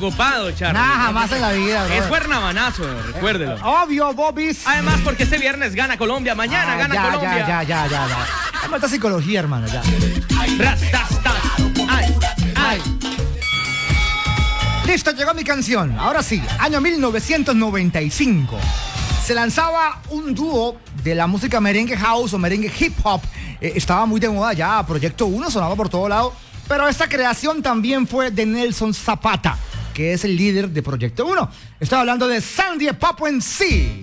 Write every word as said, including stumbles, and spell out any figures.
ocupado, Charlie. Nada, jamás en la vida, bro. Es Cuernavanazo, recuérdelo. Eh, obvio, Bobis. Además, porque este viernes gana Colombia, mañana Ah, gana ya, Colombia. Ya, ya, ya, ya, ya. Hay falta psicología, hermano, ya. Rastastas. Ay, ay. Listo, llegó mi canción. Ahora sí, año mil novecientos noventa y cinco. Se lanzaba un dúo de la música merengue house o merengue hip hop. Eh, estaba muy de moda ya, Proyecto uno sonaba por todo lado. Pero esta creación también fue de Nelson Zapata, que es el líder de Proyecto uno. Estoy hablando de Sandy Papo en sí.